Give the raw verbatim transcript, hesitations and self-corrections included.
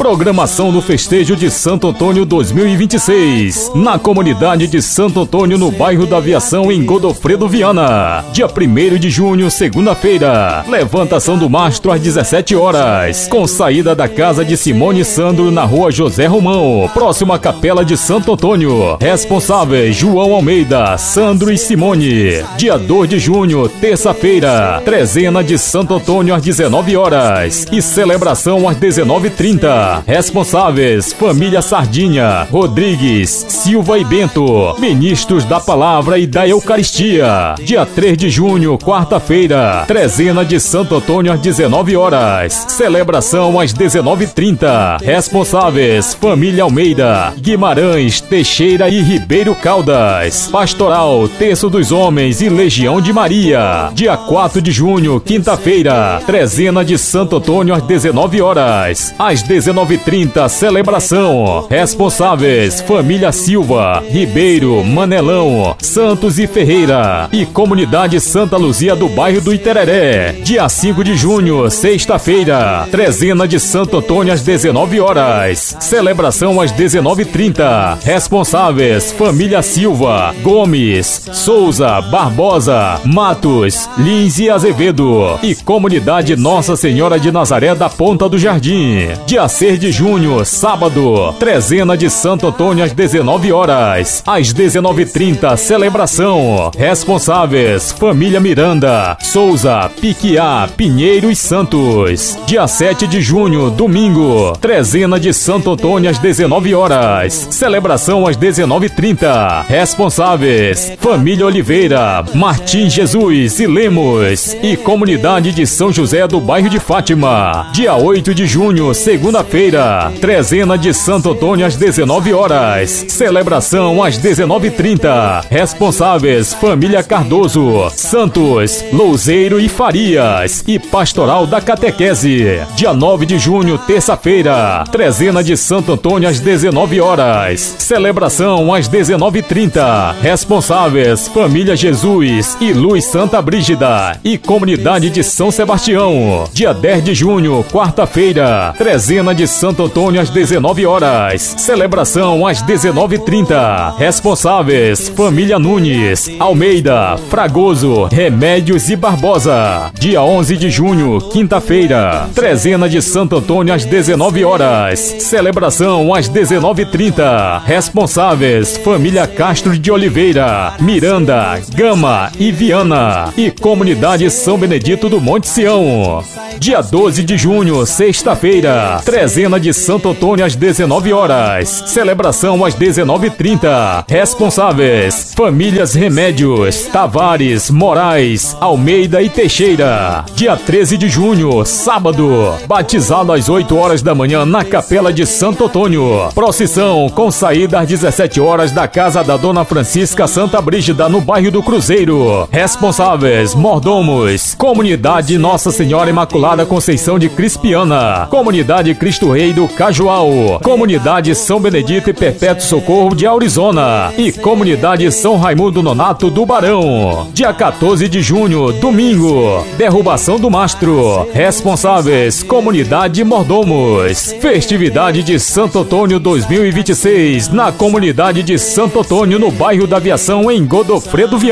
Programação do festejo de Santo Antônio dois mil e vinte e seis, na comunidade de Santo Antônio, no bairro da Aviação, em Godofredo Viana. Dia primeiro de junho, segunda-feira. Levantação do mastro às dezessete horas, com saída da casa de Simone e Sandro na rua José Romão, próximo à Capela de Santo Antônio. Responsáveis: João Almeida, Sandro e Simone. Dia dois de junho, terça-feira. Trezena de Santo Antônio às dezenove horas e celebração às dezenove e trinta. Responsáveis: família Sardinha, Rodrigues, Silva e Bento, ministros da palavra e da Eucaristia. Dia três de junho, quarta-feira. Trezena de Santo Antônio às dezenove horas. Celebração às dezenove e trinta. Responsáveis: família Almeida, Guimarães, Teixeira e Ribeiro Caldas. Pastoral: Terço dos Homens e Legião de Maria. Dia quatro de junho, quinta-feira. Trezena de Santo Antônio às dezenove horas. Às dezenove e trinta, celebração. Responsáveis: família Silva, Ribeiro, Manelão, Santos e Ferreira e comunidade Santa Luzia do bairro do Itereré. Dia cinco de junho, sexta-feira. Trezena de Santo Antônio às dezenove horas. Celebração às dezenove e trinta. Responsáveis: família Silva, Gomes, Souza, Barbosa, Matos, Lins e Azevedo e comunidade Nossa Senhora de Nazaré da Ponta do Jardim. Dia seis de junho, sábado. Trezena de Santo Antônio às dezenove horas. Às dezenove e trinta, celebração. Responsáveis: família Miranda, Souza, Piquiá, Pinheiro e Santos. Dia sete de junho, domingo. Trezena de Santo Antônio às dezenove horas. Celebração às dezenove e trinta. Responsáveis: família Oliveira, Martins Jesus e Lemos e comunidade de São José do bairro de Fátima. Dia oito de junho, segunda-feira. Trezena de Santo Antônio às dezenove horas. Celebração às dezenove e trinta. Responsáveis: família Cardoso, Santos, Louzeiro e Farias e pastoral da catequese. Dia nove de junho, terça-feira. Trezena de Santo Antônio às dezenove horas. Celebração às dezenove e trinta. Responsáveis: família Jesus e Luz Santa Brígida e comunidade de São Sebastião. Dia dez de junho, quarta-feira. Trezena de Santo Antônio às dezenove horas. Celebração às dezenove e trinta. Responsáveis: família Nunes, Almeida, Fragoso, Remédios e Barbosa. Dia onze de junho, quinta-feira. Trezena de Santo Antônio às dezenove horas. Celebração às dezenove e trinta. Responsáveis: família Castro de Oliveira, Miranda, Gama e Viana e comunidade São Benedito do Monte Sião. Dia doze de junho, sexta-feira. Trezena de Santo Antônio às dezenove horas. Celebração às dezenove e trinta. Responsáveis: famílias Remédios, Tavares, Moraes, Almeida e Teixeira. Dia treze de junho, sábado. Batizado às oito horas da manhã na Capela de Santo Antônio. Procissão com saída às dezessete horas da casa da Dona Francisca Santa Brígida, no bairro do Cruzeiro. Responsáveis: mordomos, comunidade Nossa Senhora Imaculada Conceição de Crispiana, comunidade Cristo Rei do Cajual, comunidade São Benedito e Perpétuo Socorro de Aurizona e comunidade São Raimundo Nonato do Barão. Dia quatorze de junho, domingo. Derrubação do mastro. Responsáveis: comunidade Mordomos. Festividade de Santo Antônio dois mil e vinte e seis na comunidade de Santo Antônio, no bairro da Aviação, em Godofredo Viana.